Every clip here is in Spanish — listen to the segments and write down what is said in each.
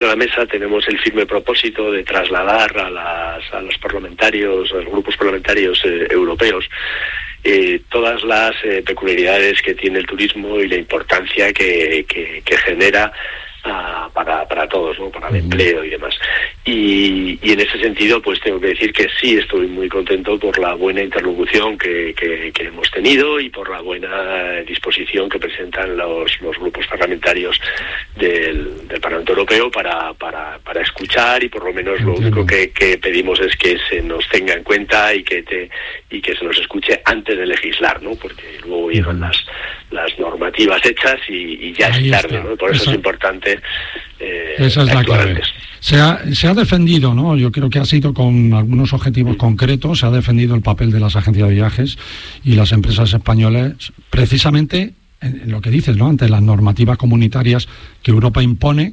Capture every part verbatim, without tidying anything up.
la mesa tenemos el firme propósito de trasladar a, las, a los parlamentarios, a los grupos parlamentarios eh, europeos, eh, todas las eh, peculiaridades que tiene el turismo y la importancia que, que, que genera a, para, para todos, ¿no? Para el empleo y demás. Y, y en ese sentido, pues tengo que decir que sí estoy muy contento por la buena interlocución que, que, que hemos tenido y por la buena disposición que presentan los, los grupos parlamentarios del, del Parlamento Europeo para, para, para escuchar, y por lo menos lo único que, que pedimos es que se nos tenga en cuenta y que te, y que se nos escuche antes de legislar, ¿no? Porque luego llegan las, las normativas hechas y, y ya Ahí es tarde, está. ¿no? Por eso, eso es importante eh, esa es la clave. Antes. Se ha, se ha defendido, ¿no? Yo creo que ha sido con algunos objetivos concretos, se ha defendido el papel de las agencias de viajes y las empresas españolas, precisamente en, en lo que dices, ¿no? Ante las normativas comunitarias que Europa impone,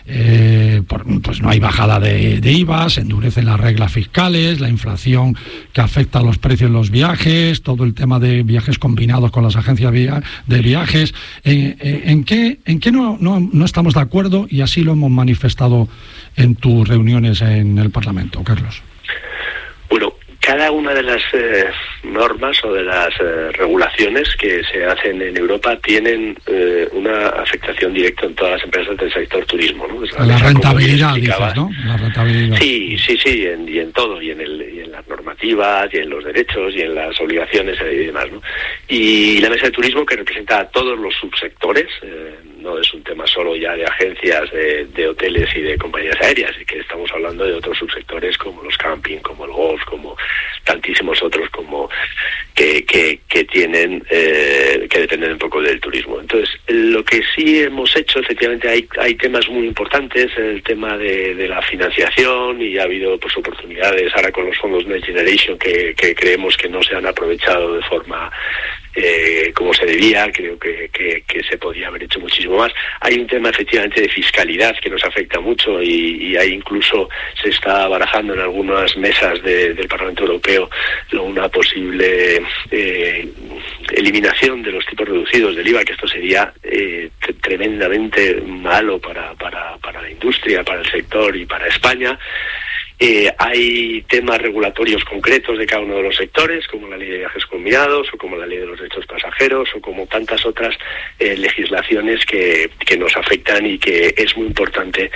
eh, por, pues no hay bajada de, de I V A, se endurecen las reglas fiscales, la inflación que afecta a los precios de los viajes, todo el tema de viajes combinados con las agencias via, de viajes. Eh, eh, ¿En qué, en qué no, no, no estamos de acuerdo? Y así lo hemos manifestado en tus reuniones en el Parlamento, Carlos. Bueno, cada una de las eh, normas o de las eh, regulaciones que se hacen en Europa tienen eh, una afectación directa en todas las empresas del sector turismo, ¿no? La, la rentabilidad, dices, ¿no? La rentabilidad. Sí, sí, sí, en, y en todo, y en, el, y en las normativas, y en los derechos, y en las obligaciones y demás, ¿no? Y la mesa de turismo, que representa a todos los subsectores, eh, no es un tema solo ya de agencias, de, de hoteles y de compañías aéreas, y que estamos hablando de otros subsectores como los camping, como el golf, como tantísimos otros como que, que, que tienen eh, que dependen un poco del turismo. Entonces, lo que sí hemos hecho, efectivamente, hay, hay temas muy importantes, el tema de, de la financiación, y ha habido pues oportunidades ahora con los fondos Next Generation que, que creemos que no se han aprovechado de forma Eh, como se debía. Creo que, que, que se podía haber hecho muchísimo más. Hay un tema efectivamente de fiscalidad que nos afecta mucho, y, y hay incluso se está barajando en algunas mesas de, del Parlamento Europeo una posible eh, eliminación de los tipos reducidos del I V A, que esto sería eh, tremendamente malo para, para, para la industria, para el sector y para España. Eh, hay temas regulatorios concretos de cada uno de los sectores, como la ley de viajes combinados, o como la ley de los derechos pasajeros, o como tantas otras eh, legislaciones que, que nos afectan, y que es muy importante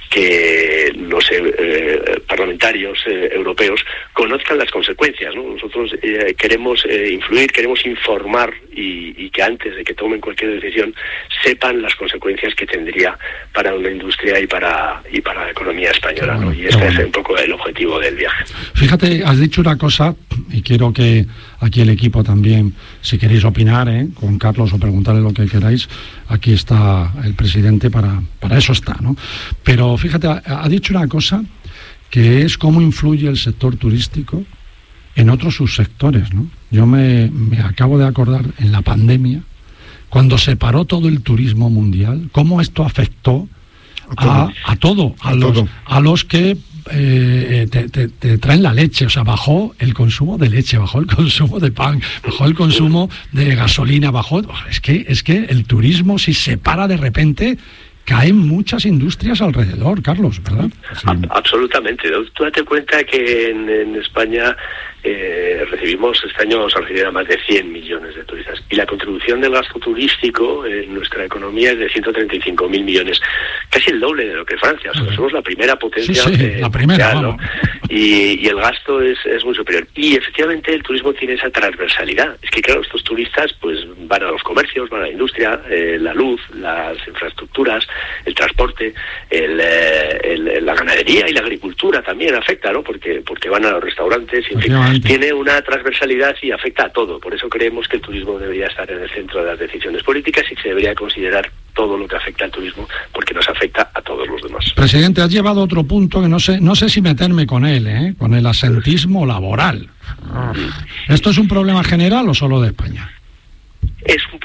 que los eh, parlamentarios eh, europeos conozcan las consecuencias, ¿no? Nosotros eh, queremos eh, influir, queremos informar, y, y que antes de que tomen cualquier decisión sepan las consecuencias que tendría para una industria y para y para la economía española, ¿no? Y este es un poco el objetivo del viaje. Fíjate, has dicho una cosa, y quiero que aquí el equipo también, si queréis opinar, ¿eh? con Carlos, o preguntarle lo que queráis, aquí está el presidente, para, para eso está, ¿no? Pero fíjate, ha, ha dicho una cosa, que es cómo influye el sector turístico en otros subsectores, ¿no? Yo me, me acabo de acordar en la pandemia, cuando se paró todo el turismo mundial, cómo esto afectó a, a todo, a, a los, todo. a los que Eh, te, te, te traen la leche. O sea, bajó el consumo de leche, bajó el consumo de pan, bajó el consumo de gasolina, bajó. Es que, es que el turismo, si se para de repente, caen muchas industrias alrededor, Carlos, ¿verdad? Sí. A- absolutamente. Tú date cuenta que en, en España eh, recibimos, este año vamos a recibir a más de cien millones de turistas, y la contribución del gasto turístico en nuestra economía es de ciento treinta y cinco mil millones, casi el doble de lo que Francia. O sea, somos la primera potencia. Sí, sí, eh, la primera, mundial, ¿no? y, y el gasto es, es muy superior. Y efectivamente el turismo tiene esa transversalidad. Es que claro, estos turistas pues van a los comercios, van a la industria, eh, la luz, las infraestructuras, el transporte, el, eh, el, la ganadería y la agricultura también afecta, ¿no? Porque porque van a los restaurantes, y en fin, tiene una transversalidad y afecta a todo. Por eso creemos que el turismo debería estar en el centro de las decisiones políticas, y se debería considerar todo lo que afecta al turismo, porque nos afecta a todos los demás. Presidente, has llevado otro punto que no sé no sé si meterme con él, ¿eh? Con el asentismo laboral. ¿Esto es un problema general o solo de España? Es un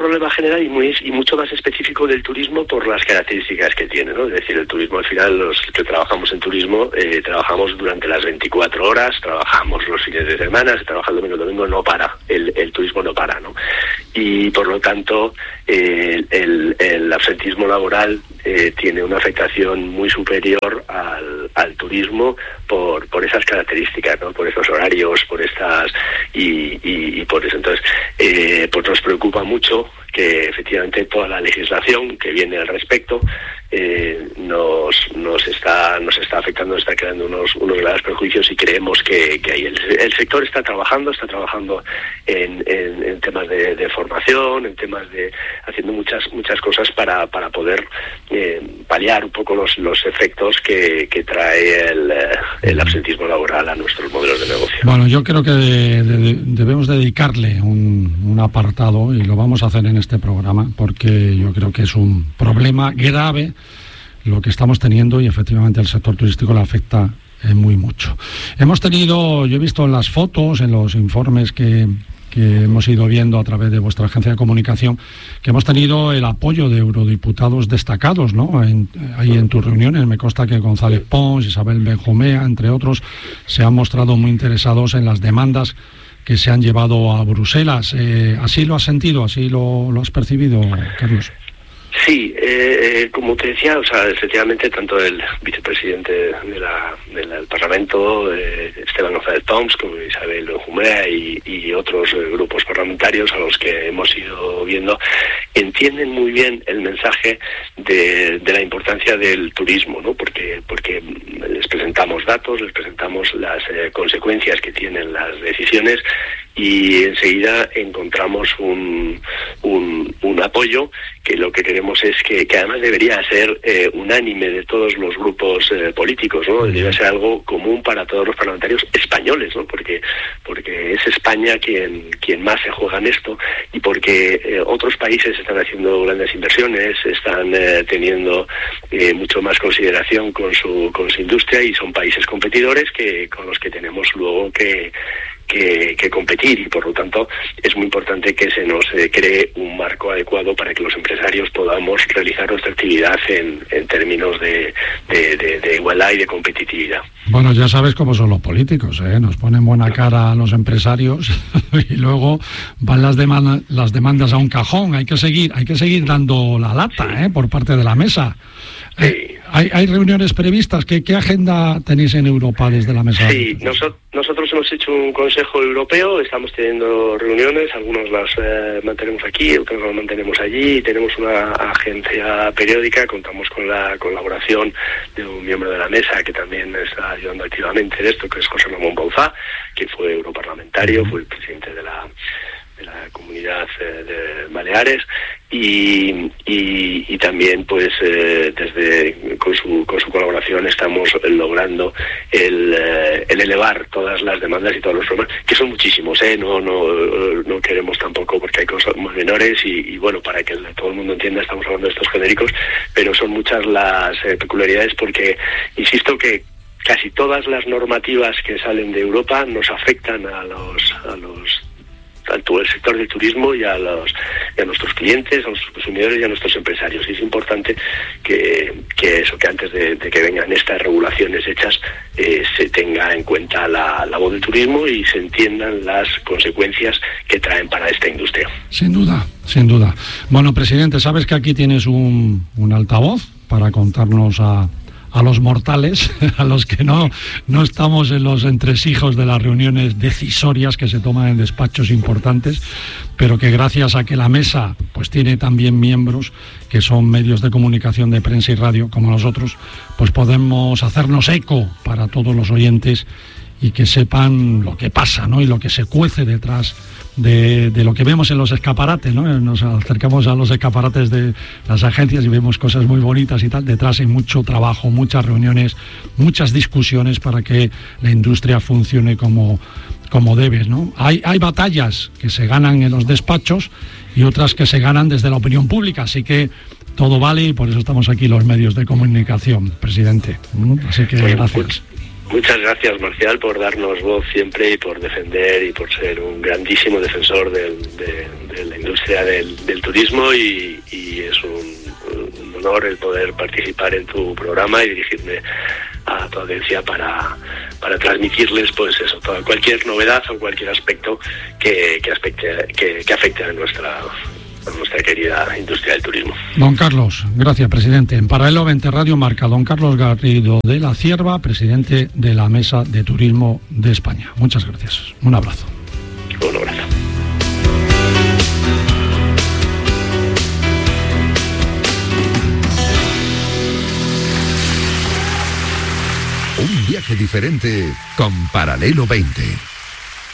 problema general y muy y mucho más específico del turismo por las características que tiene, ¿no? Es decir, el turismo al final, los que trabajamos en turismo, eh, trabajamos durante las veinticuatro horas, trabajamos los fines de semana, se trabaja el domingo, el domingo no para, el, el turismo no para, ¿no? Y por lo tanto, eh, el, el absentismo laboral eh, tiene una afectación muy superior al, al turismo por, por esas características, ¿no? Por esos horarios, por estas y, y, y por eso. Entonces, eh, pues nos preocupa mucho que efectivamente toda la legislación que viene al respecto eh, nos nos está nos está afectando, está creando unos unos graves perjuicios y creemos que, que ahí el, el sector está trabajando, está trabajando en, en, en temas de, de formación, en temas de haciendo muchas muchas cosas para para poder eh, paliar un poco los los efectos que, que trae el, el absentismo laboral a nuestros modelos de negocio. Bueno, yo creo que de, de, debemos dedicarle un, un apartado y lo vamos a hacer en este programa porque yo creo que es un problema grave lo que estamos teniendo y efectivamente al sector turístico le afecta eh, muy mucho. Hemos tenido, yo he visto en las fotos, en los informes que, que hemos ido viendo a través de vuestra agencia de comunicación, que hemos tenido el apoyo de eurodiputados destacados, ¿no? En, ahí en tus reuniones, me consta que González Pons, Isabel Benjumea, entre otros, se han mostrado muy interesados en las demandas que se han llevado a Bruselas. Eh, ¿Así lo has sentido? ¿Así lo, lo has percibido, Carlos? Sí, eh, como te decía, o sea, efectivamente, tanto el vicepresidente de la, de la, del Parlamento, eh, Esteban González Pons, como Isabel Benjumea y, y otros eh, grupos parlamentarios a los que hemos ido viendo, entienden muy bien el mensaje de, de la importancia del turismo, ¿no? Porque, porque les presentamos datos, les presentamos las eh, consecuencias que tienen las decisiones y enseguida encontramos un, un, un apoyo que lo que queremos es que, que además debería ser eh, unánime de todos los grupos eh, políticos, ¿no? Debería ser algo común para todos los parlamentarios españoles, ¿no? Porque porque es España quien quien más se juega en esto y porque eh, otros países están haciendo grandes inversiones, están eh, teniendo eh, mucho más consideración con su con su industria y son países competidores que con los que tenemos luego que Que, que competir y por lo tanto es muy importante que se nos eh, cree un marco adecuado para que los empresarios podamos realizar nuestra actividad en, en términos de, de, de, de igualdad y de competitividad. Bueno, ya sabes cómo son los políticos, ¿eh? Nos ponen buena cara a los empresarios y luego van las demandas, las demandas a un cajón. Hay que seguir, hay que seguir dando la lata, ¿eh? Por parte de la mesa. Sí. Eh, ¿hay, ¿Hay reuniones previstas? ¿Qué, ¿Qué agenda tenéis en Europa desde la mesa? Sí, nosotros, nosotros hemos hecho un Consejo Europeo, estamos teniendo reuniones, algunos las eh, mantenemos aquí, otras las mantenemos allí, y tenemos una agencia periódica, contamos con la colaboración de un miembro de la mesa que también está ayudando activamente en esto, que es José Ramón Bauzá, que fue europarlamentario, fue el presidente de la de la Comunidad eh, de Baleares y, y, y también pues eh, desde con su con su colaboración estamos logrando el, eh, el elevar todas las demandas y todos los problemas, que son muchísimos, eh no no no queremos tampoco porque hay cosas muy menores y, y bueno, para que todo el mundo entienda, estamos hablando de estos genéricos, pero son muchas las eh, peculiaridades porque insisto que casi todas las normativas que salen de Europa nos afectan a los a los tanto al sector del turismo y a los y a nuestros clientes, a nuestros consumidores y a nuestros empresarios. Y es importante que, que eso, que antes de, de que vengan estas regulaciones hechas, eh, se tenga en cuenta la, la voz del turismo y se entiendan las consecuencias que traen para esta industria. Sin duda, sin duda. Bueno, presidente, sabes que aquí tienes un, un altavoz para contarnos a a los mortales, a los que no, no estamos en los entresijos de las reuniones decisorias que se toman en despachos importantes, pero que gracias a que la mesa pues tiene también miembros que son medios de comunicación de prensa y radio como nosotros, pues podemos hacernos eco para todos los oyentes y que sepan lo que pasa, ¿no? Y lo que se cuece detrás de, de lo que vemos en los escaparates, ¿no? Nos acercamos a los escaparates de las agencias y vemos cosas muy bonitas y tal. Detrás hay mucho trabajo, muchas reuniones, muchas discusiones para que la industria funcione como, como debe, ¿no? Hay, hay batallas que se ganan en los despachos y otras que se ganan desde la opinión pública, así que todo vale y por eso estamos aquí los medios de comunicación, presidente. Así que gracias. Muchas gracias, Marcial, por darnos voz siempre y por defender y por ser un grandísimo defensor del, de, de la industria del, del turismo y, y es un, un honor el poder participar en tu programa y dirigirme a tu audiencia para, para transmitirles pues eso, toda, cualquier novedad o cualquier aspecto que, que, aspecte, que, que afecte a nuestra... por nuestra querida industria del turismo. Don Carlos, gracias, presidente. En Paralelo veinte Radio Marca, don Carlos Garrido de la Cierva, presidente de la Mesa de Turismo de España. Muchas gracias. Un abrazo. Un abrazo. Un viaje diferente con Paralelo veinte.